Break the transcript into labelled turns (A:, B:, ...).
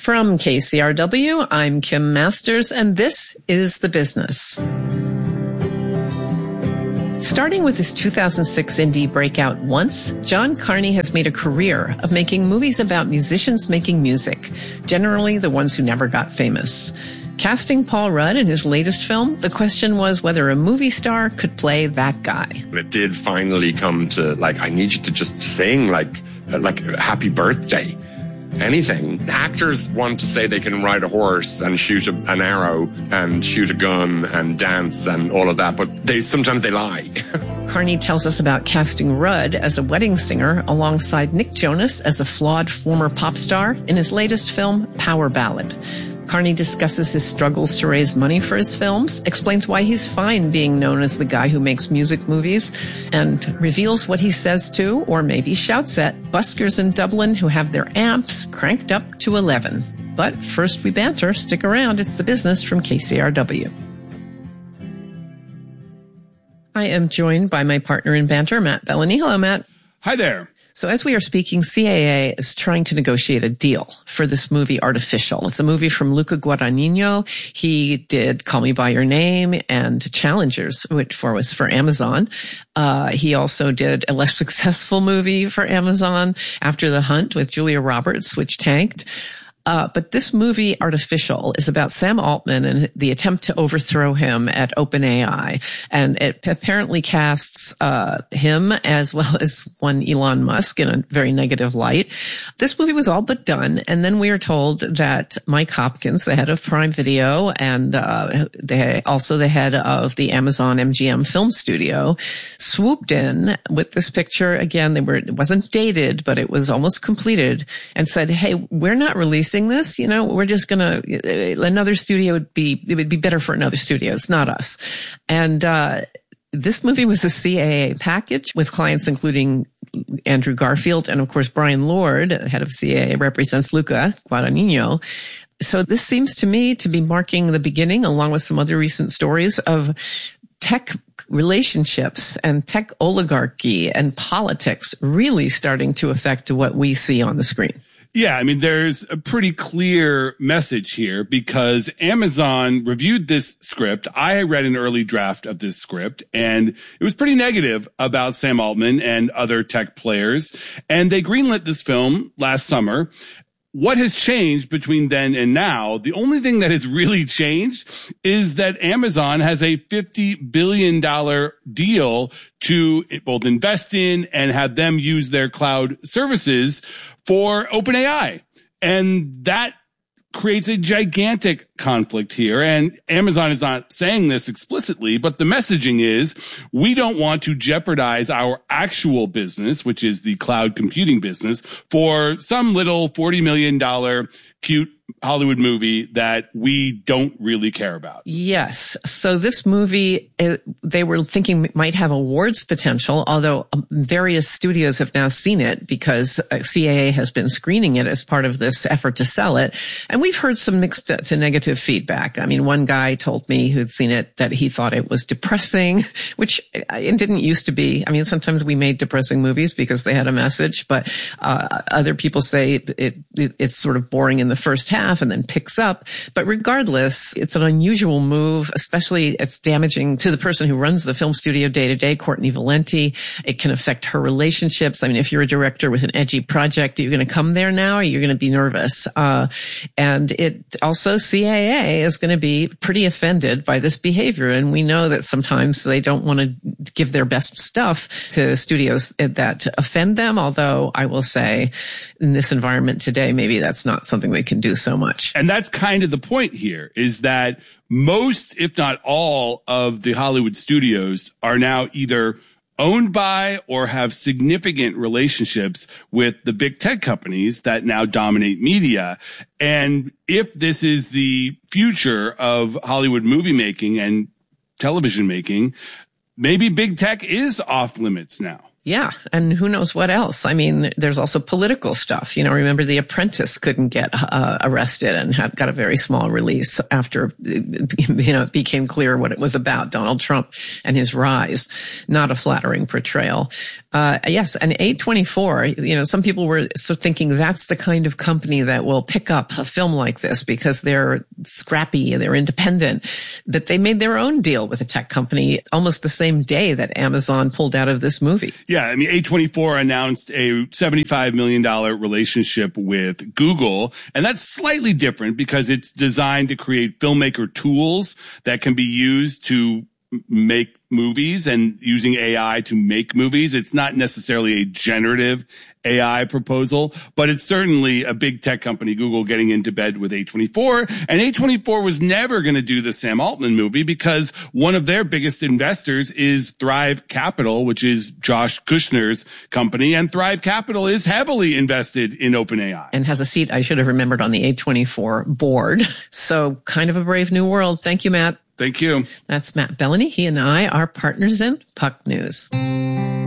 A: From KCRW, I'm Kim Masters, and this is The Business. Starting with his 2006 indie breakout Once, John Carney has made a career of making movies about musicians making music, generally the ones who never got famous. Casting Paul Rudd in his latest film, the question was whether a movie star could play that guy.
B: It did finally come to, I need you to just sing like Happy Birthday. Anything. Actors want to say they can ride a horse and shoot an arrow and shoot a gun and dance and all of that, but sometimes they lie.
A: Carney tells us about casting Rudd as a wedding singer alongside Nick Jonas as a flawed former pop star in his latest film, Power Ballad. Carney discusses his struggles to raise money for his films, explains why he's fine being known as the guy who makes music movies, and reveals what he says to, or maybe shouts at, buskers in Dublin who have their amps cranked up to 11. But first we banter. Stick around. It's The Business from KCRW. I am joined by my partner in banter, Matt Bellany. Hello, Matt.
C: Hi there.
A: So as we are speaking, CAA is trying to negotiate a deal for this movie Artificial. It's a movie from Luca Guadagnino. He did Call Me By Your Name and Challengers, which was for Amazon. He also did a less successful movie for Amazon, After the Hunt with Julia Roberts, which tanked. But this movie, Artificial, is about Sam Altman and the attempt to overthrow him at OpenAI. And it apparently casts him as well as one Elon Musk in a very negative light. This movie was all but done. And then we are told that Mike Hopkins, the head of Prime Video and also the head of the Amazon MGM Film Studio, swooped in with this picture. Again, it wasn't dated, but it was almost completed, and said, hey, we're not releasing this, we're just another studio it would be better for another studio. It's not us. And, this movie was a CAA package with clients including Andrew Garfield and of course Brian Lord, head of CAA, represents Luca Guadagnino. So this seems to me to be marking the beginning, along with some other recent stories, of tech relationships and tech oligarchy and politics really starting to affect what we see on the screen.
C: Yeah, there's a pretty clear message here because Amazon reviewed this script. I read an early draft of this script, and it was pretty negative about Sam Altman and other tech players. And they greenlit this film last summer. What has changed between then and now? The only thing that has really changed is that Amazon has a $50 billion deal to both invest in and have them use their cloud services for OpenAI. And that creates a gigantic conflict here. And Amazon is not saying this explicitly, but the messaging is we don't want to jeopardize our actual business, which is the cloud computing business, for some little $40 million cute Hollywood movie that we don't really care about.
A: Yes. So this movie, they were thinking might have awards potential, although various studios have now seen it because CAA has been screening it as part of this effort to sell it. And we've heard some mixed to negative feedback. One guy told me who'd seen it that he thought it was depressing, which it didn't used to be. Sometimes we made depressing movies because they had a message, but other people say it's sort of boring in the first half and then picks up. But regardless, it's an unusual move, especially it's damaging to the person who runs the film studio day to day, Courtney Valenti. It can affect her relationships. If you're a director with an edgy project, are you going to come there now or you're going to be nervous? And it also, CAA is going to be pretty offended by this behavior. And we know that sometimes they don't want to give their best stuff to studios that offend them. Although I will say in this environment today, maybe that's not something they can do so much.
C: And that's kind of the point here, is that most, if not all, of the Hollywood studios are now either owned by or have significant relationships with the big tech companies that now dominate media. And if this is the future of Hollywood movie making and television making, maybe big tech is off limits now.
A: Yeah. And who knows what else? I mean, there's also political stuff. Remember The Apprentice couldn't get arrested and got a very small release after, it became clear what it was about, Donald Trump and his rise. Not a flattering portrayal. Yes. And A24, some people were thinking that's the kind of company that will pick up a film like this because they're scrappy, they're independent, that they made their own deal with a tech company almost the same day that Amazon pulled out of this movie.
C: Yeah, I mean, A24 announced a $75 million relationship with Google, and that's slightly different because it's designed to create filmmaker tools that can be used to make movies and using AI to make movies. It's not necessarily a generative AI proposal, but it's certainly a big tech company, Google, getting into bed with A24. And A24 was never going to do the Sam Altman movie because one of their biggest investors is Thrive Capital, which is Josh Kushner's company. And Thrive Capital is heavily invested in OpenAI.
A: And has a seat, I should have remembered, on the A24 board. So kind of a brave new world. Thank you, Matt.
C: Thank you.
A: That's Matt Bellany. He and I are partners in Puck News.